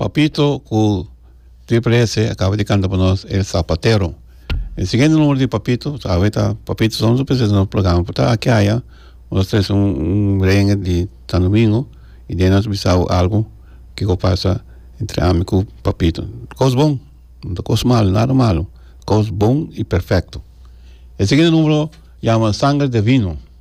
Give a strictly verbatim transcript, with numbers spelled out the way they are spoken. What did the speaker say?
Papito, con Triple S, acaba de cantar para nós El Zapatero. El siguiente número de Papito, ahorita Papito son los presidentes del programa, pero aquí hay unos tres un, un merengue de San Domingo y de nos visado algo que pasa entre amigo y Papito. Cosa bom, no cosa malo, nada malo, cosa bom y perfecto. El siguiente número llama Sangre de Vino.